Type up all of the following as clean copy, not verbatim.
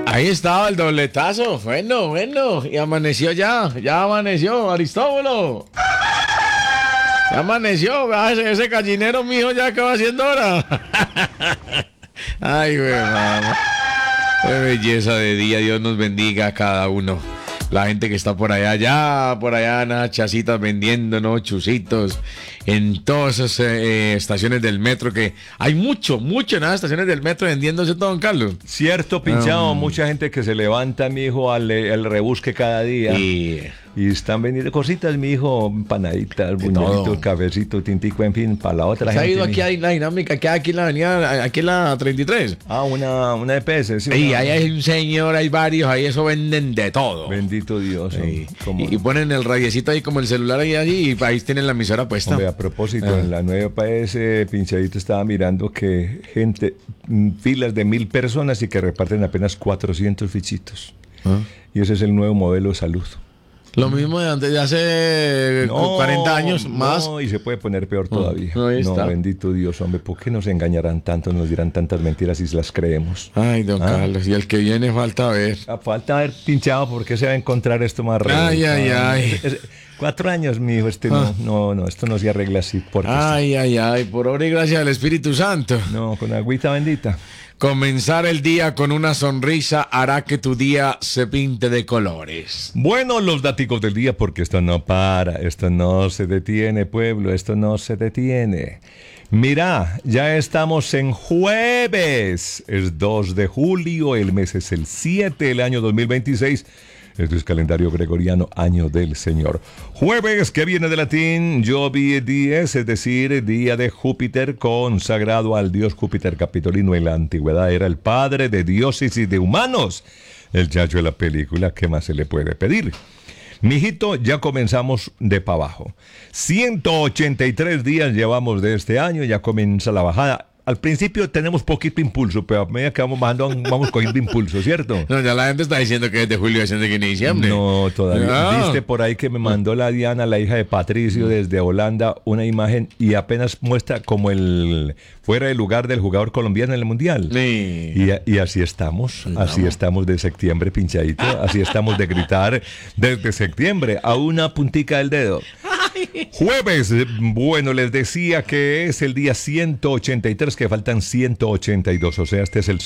Ahí estaba el dobletazo. Bueno. Y amaneció ya. Ya amaneció, Aristóbulo. Ya amaneció. Vea, ese gallinero mío ya acaba haciendo hora. Ay, güey, mamá. Qué belleza de día. Dios nos bendiga a cada uno. La gente que está por allá, en las chasitas vendiendo, ¿no? Chusitos, en todas esas estaciones del metro, que hay mucho en las estaciones del metro vendiéndose todo, don Carlos. Cierto, pinchado, mucha gente que se levanta, mi hijo, al rebusque cada día. Y están vendiendo cositas, mi hijo, empanaditas, buñuelitos, cafecito, tintico, en fin, para la otra gente. ¿Se ha ido aquí a la dinámica que hay aquí en la avenida, aquí en la 33? Ah, una EPS, sí. Y ahí hay un señor, hay varios, ahí eso venden de todo. Bendito Dios. Sí. Y ponen el radiecito ahí como el celular ahí y ahí tienen la emisora puesta. Hombre, a propósito, en la nueva EPS, pinchadito estaba mirando que gente, filas de 1,000 personas y que reparten apenas 400 fichitos. Y ese es el nuevo modelo de salud. Lo mismo de hace 40 años más. No, y se puede poner peor todavía. Ahí está. Bendito Dios, hombre, ¿por qué nos engañarán tanto, nos dirán tantas mentiras y las creemos? Ay, don Carlos, y el que viene falta ver. Falta haber pinchado, ¿por qué se va a encontrar esto más rápido? Ay. 4 años, mi hijo, esto no se arregla así. Ay, por obra y gracia del Espíritu Santo. No, con agüita bendita. Comenzar el día con una sonrisa hará que tu día se pinte de colores. Bueno, los daticos del día, porque esto no para, esto no se detiene, pueblo, esto no se detiene. Mira, ya estamos en jueves, es 2 de julio, el mes es el 7, el año 2026. Esto es calendario gregoriano, año del Señor. Jueves, que viene de latín, Jovi dies, es decir, día de Júpiter, consagrado al dios Júpiter capitolino. En la antigüedad era el padre de dioses y de humanos. El chacho de la película, ¿qué más se le puede pedir? Mijito, ya comenzamos de para abajo. 183 días llevamos de este año, ya comienza la bajada. Al principio tenemos poquito impulso, pero a medida que vamos bajando, vamos cogiendo impulso, ¿cierto? No, ya la gente está diciendo que es de julio, diciendo que en diciembre. No, todavía. Viste por ahí que me mandó la Diana, la hija de Patricio, desde Holanda, una imagen y apenas muestra como el fuera de lugar del jugador colombiano en el Mundial. Sí. Y así estamos de septiembre, pinchadito, así estamos de gritar desde septiembre, a una puntica del dedo. Jueves, bueno, les decía que es el día 183, que faltan 182, o sea, este es el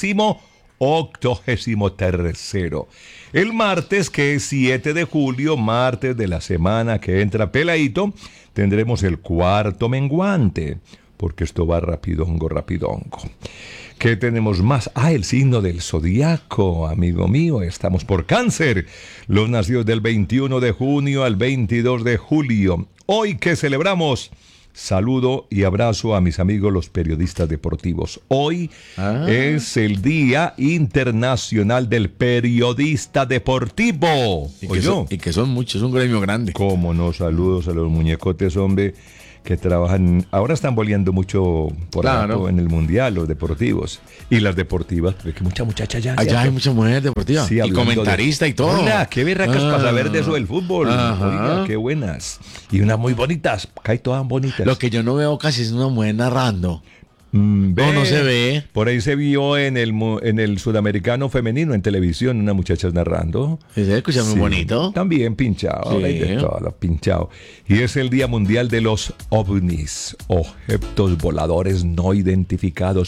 183º. El martes, que es 7 de julio, martes de la semana que entra peladito, tendremos el cuarto menguante, porque esto va rapidongo. ¿Qué tenemos más? El signo del zodiaco, amigo mío. Estamos por Cáncer. Los nacidos del 21 de junio al 22 de julio. Hoy que celebramos, saludo y abrazo a mis amigos los periodistas deportivos. Hoy es el Día Internacional del Periodista Deportivo. Y que son muchos, es un gremio grande. Cómo no, saludos a los muñecotes, hombre, que trabajan, ahora están boleando mucho por abajo en el mundial, los deportivos y las deportivas, porque mucha muchacha ya. Allá hay muchas mujeres deportivas, sí, y comentarista y todo. Hola, qué berracas para saber de eso del fútbol. Oiga, qué buenas. Y unas muy bonitas, cae todas bonitas. Lo que yo no veo casi es una mujer narrando. No se ve. Por ahí se vio en el sudamericano femenino en televisión, una muchacha narrando. Se escucha muy bonito. También pinchado, sí. De todo, pinchado. Y es el Día Mundial de los OVNIs, objetos voladores no identificados.